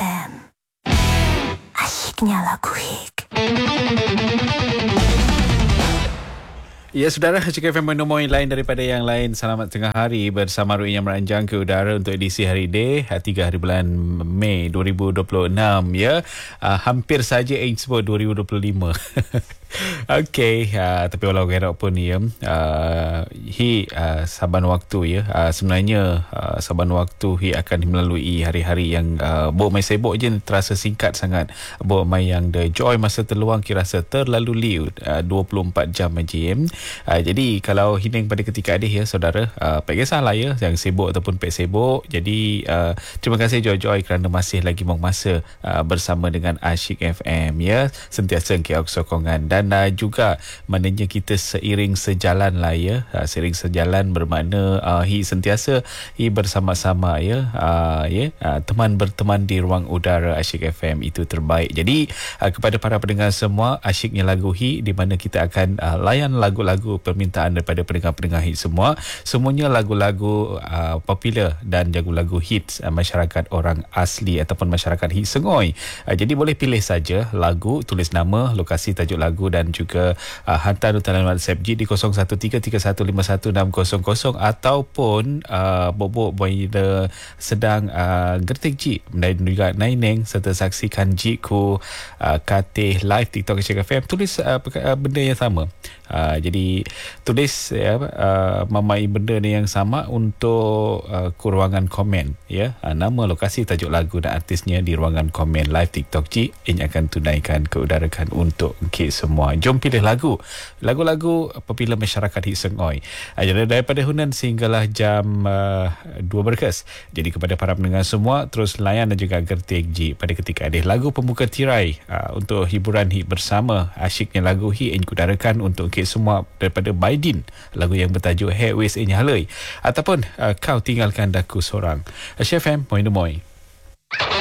FM. Asyiknya lagu hit. Ya, saudara, Asyik FM menemui lain daripada yang lain. Selamat tengah hari bersama Rui yang meranjang ke udara untuk edisi hari ini 3 hari bulan Mei 2026 ya. Hampir saja Expo 2025. Okey, tapi walau gerak pun ya, saban waktu ya, sebenarnya saban waktu akan melalui hari-hari yang buat main sibuk je terasa singkat sangat. Buat main yang the joy masa terluang rasa terlalu liu 24 jam je. Jadi kalau hining pada ketika adik ya saudara, tak kisahlah ya yang sibuk ataupun pek sibuk. Jadi terima kasih Joy kerana masih lagi masa bersama dengan Asyik FM ya, sentiasa kiau sokongan dan juga maknanya kita seiring sejalan lah ya. Seiring sejalan bermakna sentiasa bersama-sama ya, teman berteman di ruang udara Asyik FM itu terbaik. Jadi kepada para pendengar semua, asyiknya lagu hit di mana kita akan layan lagu-lagu permintaan daripada pendengar-pendengar hit semua. Semuanya lagu-lagu popular dan lagu-lagu hits masyarakat orang asli ataupun masyarakat hit Sengoi. Jadi boleh pilih saja lagu, tulis nama, lokasi, tajuk lagu dan juga hantar talian WhatsApp G di 0133151600 ataupun bobok bila sedang gertik G dan juga naineng serta saksikan G ku katih live TikTok Asyik FM, tulis benda yang sama. Jadi tulis mamai benda ni yang sama untuk ruangan komen ya, nama, lokasi, tajuk lagu dan artisnya di ruangan komen live TikTok G. Ini akan tunaikan keudarakan untuk kita semua. Jom pilih lagu-lagu popular masyarakat hit Sengoi. Jadi daripada Hunan sehinggalah jam 2 berkas. Jadi kepada para pendengar semua, terus layan dan juga gertik G pada ketika ada lagu pembuka tirai untuk hiburan hit bersama. Asyiknya lagu hit yang kudarakan untuk kita semua daripada Baidin, lagu yang bertajuk Headways in Haloi ataupun Kau Tinggalkan Daku Sorang. Asyik FM, moi.